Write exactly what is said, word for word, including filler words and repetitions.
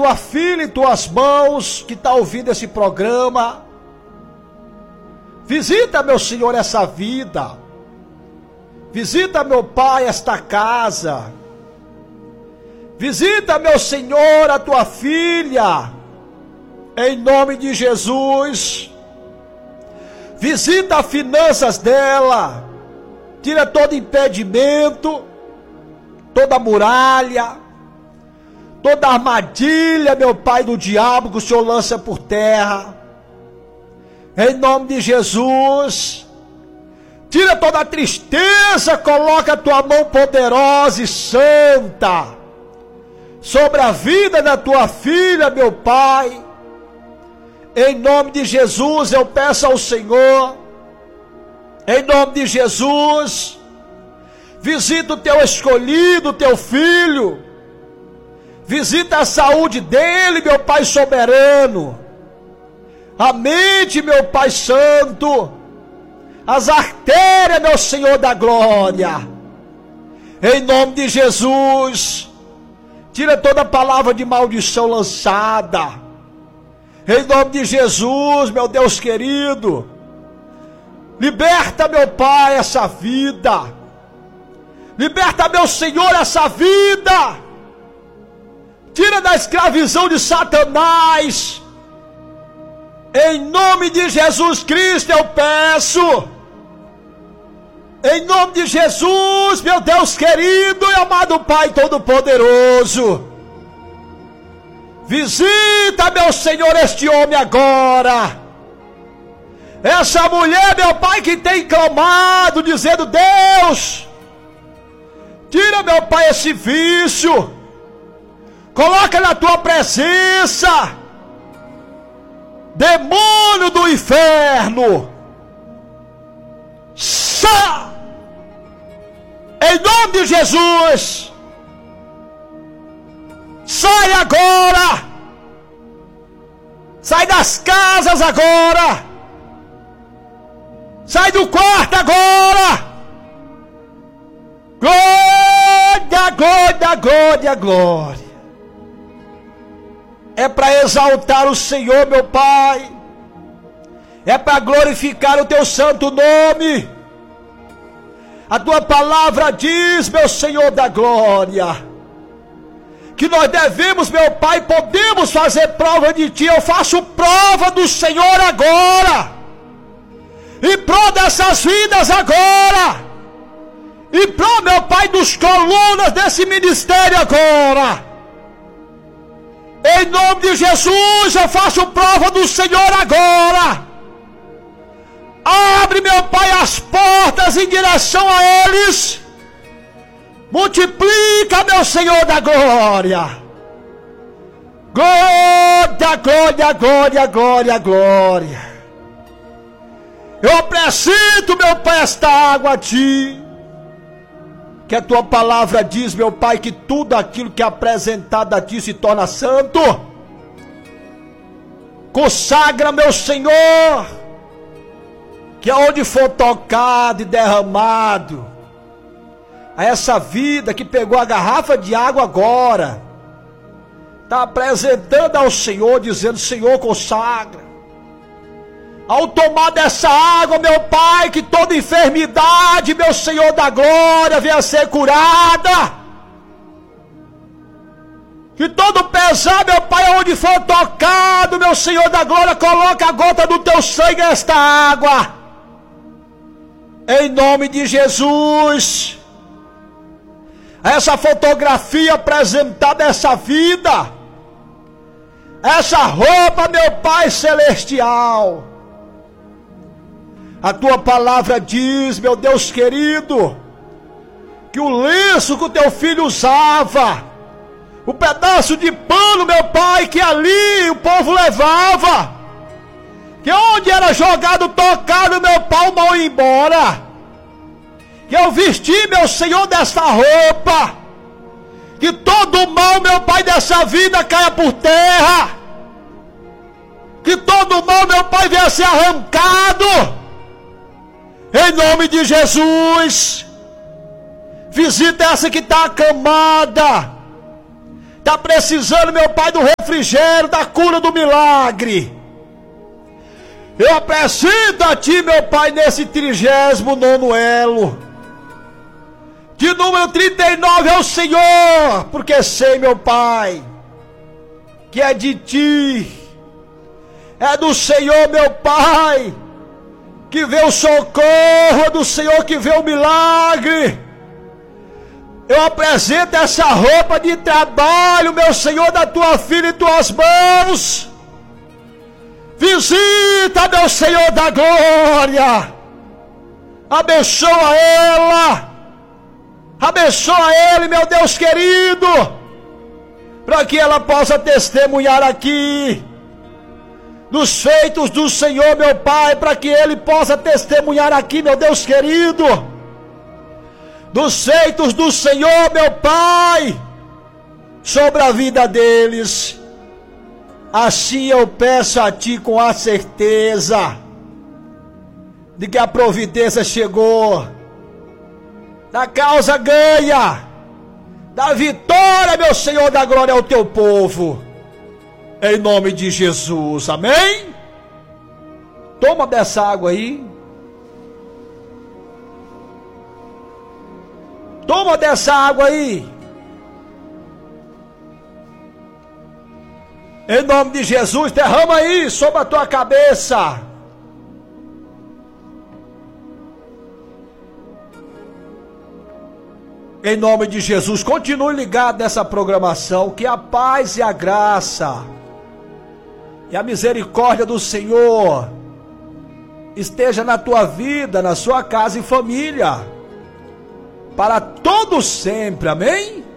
tua filha em tuas mãos que está ouvindo esse programa. Visita, meu Senhor, essa vida. Visita, meu Pai, esta casa. Visita, meu Senhor, a tua filha. Em nome de Jesus. Visita as finanças dela. Tira todo impedimento, toda muralha, toda armadilha, meu Pai, do diabo que o Senhor lança por terra. Em nome de Jesus. Tira toda a tristeza, coloca a tua mão poderosa e santa sobre a vida da tua filha, meu Pai. Em nome de Jesus eu peço ao Senhor, em nome de Jesus, visita o teu escolhido, o teu filho, visita a saúde dele, meu Pai soberano, a mente, meu Pai santo, as artérias, meu Senhor da glória, em nome de Jesus. Tira toda palavra de maldição lançada, em nome de Jesus, meu Deus querido. Liberta, meu Pai, essa vida. Liberta, meu Senhor, essa vida. Tira da escravidão de Satanás. Em nome de Jesus Cristo eu peço. Em nome de Jesus, meu Deus querido e amado Pai Todo-Poderoso. Visita, meu Senhor, este homem agora. Essa mulher, meu Pai, que tem clamado, dizendo: Deus, tira, meu Pai, esse vício. Coloca na tua presença. Demônio do inferno, sai! Em nome de Jesus, sai agora! Sai das casas agora! Sai do quarto agora! Glória, glória, glória, glória! É para exaltar o Senhor, meu Pai. É para glorificar o teu santo nome. A tua palavra diz, meu Senhor da glória, que nós devemos, meu Pai, podemos fazer prova de ti. Eu faço prova do Senhor agora. E prova dessas vidas agora. E prova, meu Pai, dos colunas desse ministério agora. Em nome de Jesus eu faço prova do Senhor agora. Abre, meu Pai, as portas em direção a eles. Multiplica, meu Senhor da glória. Glória, glória, glória, glória, glória. Eu apresento, meu Pai, esta água a ti. Que a tua palavra diz, meu Pai, que tudo aquilo que é apresentado a ti se torna santo. Consagra, meu Senhor, que aonde for tocado e derramado, a essa vida que pegou a garrafa de água agora, está apresentando ao Senhor, dizendo: Senhor, consagra. Ao tomar dessa água, meu Pai, que toda enfermidade, meu Senhor da glória, venha a ser curada. Que todo pesar, meu Pai, onde for tocado, meu Senhor da glória, coloca a gota do teu sangue nesta água. Em nome de Jesus. Essa fotografia apresentada, essa vida, essa roupa, meu Pai celestial. A tua palavra diz, meu Deus querido, que o lenço que o teu filho usava, o pedaço de pano, meu Pai, que ali o povo levava, que onde era jogado, tocado, meu Pai, o mal ia embora. Que eu vesti, meu Senhor, desta roupa, que todo o mal, meu Pai, dessa vida caia por terra, que todo o mal, meu Pai, venha ser arrancado. Em nome de Jesus. Visita essa que está acamada, está precisando, meu Pai, do refrigério, da cura, do milagre. Eu apresento a Ti, meu Pai, nesse trigésimo nono elo. De número trinta e nove ao Senhor, porque sei, meu Pai, que é de Ti, é do Senhor, meu Pai, que vê o socorro, é do Senhor que vê o milagre. Eu apresento essa roupa de trabalho, meu Senhor, da Tua filha em Tuas mãos. Visita, meu Senhor da glória. Abençoa ela. Abençoa ele, meu Deus querido, para que ela possa testemunhar aqui dos feitos do Senhor, meu Pai, para que ele possa testemunhar aqui, meu Deus querido, dos feitos do Senhor, meu Pai, sobre a vida deles. Assim eu peço a Ti com a certeza de que a providência chegou, da causa ganha, da vitória, meu Senhor da glória, ao Teu povo, em nome de Jesus, amém? Toma dessa água aí, toma dessa água aí, em nome de Jesus. Derrama aí sobre a tua cabeça. Em nome de Jesus, continue ligado nessa programação, que a paz e a graça e a misericórdia do Senhor esteja na tua vida, na sua casa e família, para todos sempre, amém?